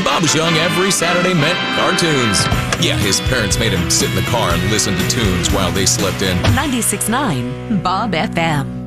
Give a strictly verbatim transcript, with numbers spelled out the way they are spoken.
When Bob was young, every Saturday meant cartoons. Yeah, his parents made him sit in the car and listen to tunes while they slept in. ninety-six point nine Bob F M.